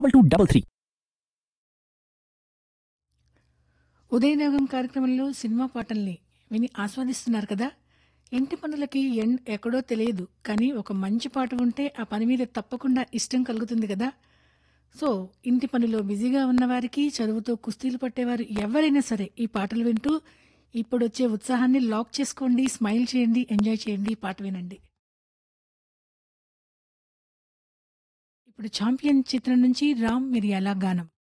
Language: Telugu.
233. ఉదయరాగం కార్యక్రమంలో సినిమా పాటల్ని విని ఆస్వాదిస్తున్నారు కదా. ఇంటి పనులకి ఎక్కడో తెలియదు, కానీ ఒక మంచి పాట ఉంటే ఆ పని మీద తప్పకుండా ఇష్టం కలుగుతుంది కదా. సో ఇంటి పనిలో బిజీగా ఉన్నవారికి, చదువుతో కుస్తీలు పట్టేవారు ఎవరైనా సరే ఈ పాటలు వింటూ ఇప్పుడొచ్చే ఉత్సాహాన్ని లాక్ చేసుకోండి, స్మైల్ చేయండి, ఎంజాయ్ చేయండి, ఈ పాట వినండి. ఇప్పుడు ఛాంపియన్ చిత్రం నుంచి రామ్ మిరియాల గానం.